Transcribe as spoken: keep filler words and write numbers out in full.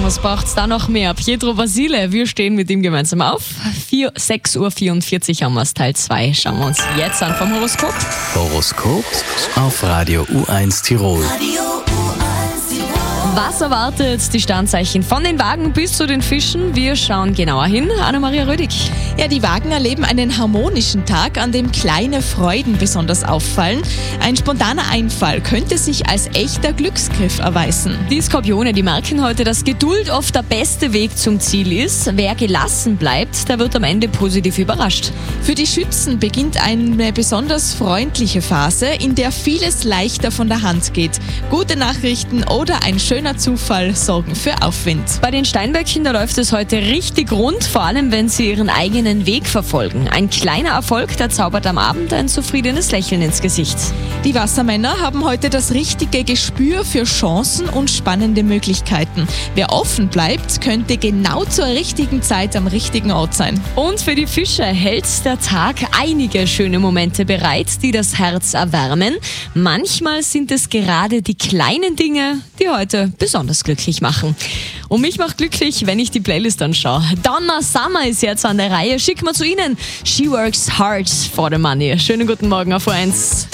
was braucht's da noch mehr? Pietro Basile, wir stehen mit ihm gemeinsam auf. sechs Uhr vierundvierzig haben wir es, Teil zwei. Schauen wir uns jetzt an vom Horoskop. Horoskop auf Radio U eins Tirol. Was erwartet die Sternzeichen von den Wagen bis zu den Fischen? Wir schauen genauer hin. Anna-Maria Rödig. Ja, die Wagen erleben einen harmonischen Tag, an dem kleine Freuden besonders auffallen. Ein spontaner Einfall könnte sich als echter Glücksgriff erweisen. Die Skorpione, die merken heute, dass Geduld oft der beste Weg zum Ziel ist. Wer gelassen bleibt, der wird am Ende positiv überrascht. Für die Schützen beginnt eine besonders freundliche Phase, in der vieles leichter von der Hand geht. Gute Nachrichten oder ein schöner Zufall sorgen für Aufwind. Bei den Steinböckchen, da läuft es heute richtig rund, vor allem wenn sie ihren eigenen Weg verfolgen. Ein kleiner Erfolg, der zaubert am Abend ein zufriedenes Lächeln ins Gesicht. Die Wassermänner haben heute das richtige Gespür für Chancen und spannende Möglichkeiten. Wer offen bleibt, könnte genau zur richtigen Zeit am richtigen Ort sein. Und für die Fische hält der Tag einige schöne Momente bereit, die das Herz erwärmen. Manchmal sind es gerade die kleinen Dinge, die heute besonders glücklich machen. Und mich macht glücklich, wenn ich die Playlist anschaue. Donna Summer ist jetzt an der Reihe. Schick mal zu Ihnen. She works hard for the money. Schönen guten Morgen auf U eins.